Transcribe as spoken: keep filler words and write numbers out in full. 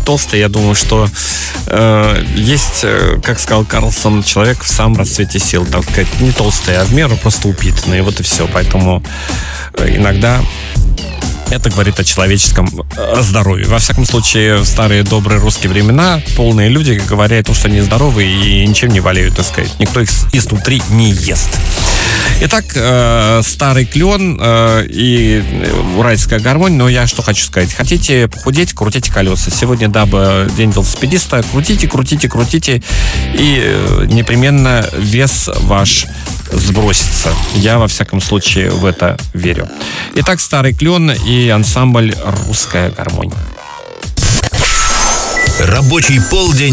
толстый. Я думаю, что э, есть, э, как сказал Карлсон, человек в самом расцвете сил. Так сказать, не толстый, а в меру просто упитанный. Вот и все. Поэтому э, иногда это говорит о человеческом здоровье. Во всяком случае, в старые добрые русские времена полные люди говорят, что они здоровы и ничем не болеют, так сказать. Никто их изнутри не ест. Итак, э, старый клен э, и уральская гармонь. Но я что хочу сказать. Хотите похудеть, крутите колеса. Сегодня, дабы день велосипедиста, крутите, крутите, крутите. И э, непременно вес ваш сбросится. Я, во всяком случае, в это верю. Итак, старый клен и ансамбль «Русская гармонь». Рабочий полдень